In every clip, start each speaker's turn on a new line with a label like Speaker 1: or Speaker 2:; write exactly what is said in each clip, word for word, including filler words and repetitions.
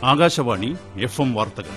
Speaker 1: Akashvani F M വാർത്തകൾ.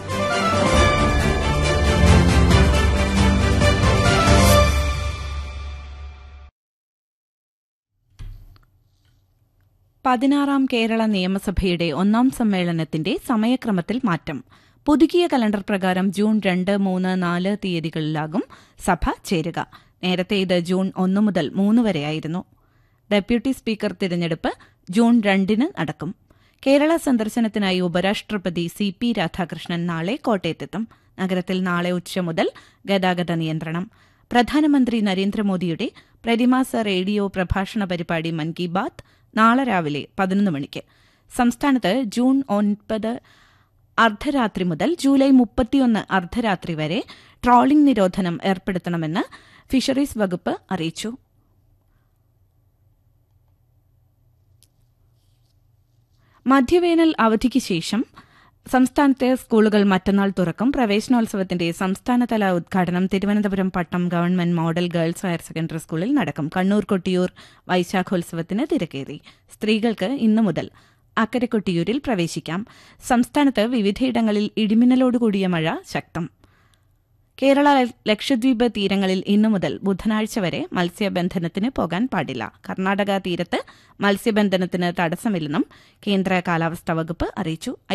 Speaker 2: പതിനാറാം കേരള നിയമസഭയുടെ ഒന്നാം സമ്മേളനത്തിന്റെ സമയക്രമത്തിൽ മാറ്റം. പുതുക്കിയ കലണ്ടർ പ്രകാരം ജൂൺ രണ്ട് മൂന്ന് നാല് തീയതികളിലാകും സഭ ചേരുക. നേരത്തെ ഇത് ജൂൺ ഒന്ന് മുതൽ മൂന്ന് വരെയായിരുന്നു. ഡെപ്യൂട്ടി സ്പീക്കർ തിരഞ്ഞെടുപ്പ് ജൂൺ രണ്ടിന് നടക്കും. കേരള സന്ദർശനത്തിനായി ഉപരാഷ്ട്രപതി സി പി രാധാകൃഷ്ണൻ നാളെ കോട്ടയത്തെത്തും. നഗരത്തിൽ നാളെ ഉച്ച മുതൽ ഗതാഗത നിയന്ത്രണം. പ്രധാനമന്ത്രി നരേന്ദ്രമോദിയുടെ പ്രതിമാസ റേഡിയോ പ്രഭാഷണ പരിപാടി മൻ കി ബാത് നാളെ രാവിലെ പതിനൊന്ന് മണിക്ക്. സംസ്ഥാനത്ത് ജൂൺ ഒൻപത് അർദ്ധരാത്രി മുതൽ ജൂലൈ മുപ്പത്തിയൊന്ന് അർദ്ധരാത്രി വരെ ട്രോളിംഗ് നിരോധനം ഏർപ്പെടുത്തണമെന്ന് ഫിഷറീസ് വകുപ്പ് അറിയിച്ചു. മധ്യവേനൽ അവധിക്ക് ശേഷം സംസ്ഥാനത്തെ സ്കൂളുകൾ മറ്റന്നാൾ തുറക്കും. പ്രവേശനോത്സവത്തിന്റെ സംസ്ഥാനതല ഉദ്ഘാടനം തിരുവനന്തപുരം പട്ടം government model girls higher secondary സ്കൂളിൽ നടക്കും. കണ്ണൂർ കൊട്ടിയൂർ വൈശാഖോത്സവത്തിന് തിരക്കേറി. സ്ത്രീകൾക്ക് ഇന്നു മുതൽ അക്കരെ കൊട്ടിയൂരിൽ പ്രവേശിക്കാം. സംസ്ഥാനത്ത് വിവിധയിടങ്ങളിൽ ഇടിമിന്നലോടുകൂടിയ മഴ ശക്തം. കേരള ലക്ഷദ്വീപ് തീരങ്ങളിൽ ഇന്നു മുതൽ ബുധനാഴ്ച വരെ മത്സ്യബന്ധനത്തിന് പോകാൻ പാടില്ല. കർണാടക തീരത്ത് മത്സ്യബന്ധനത്തിന് തടസ്സമില്ലെന്നും കേന്ദ്ര കാലാവസ്ഥാ വകുപ്പ് അറിയിച്ചു.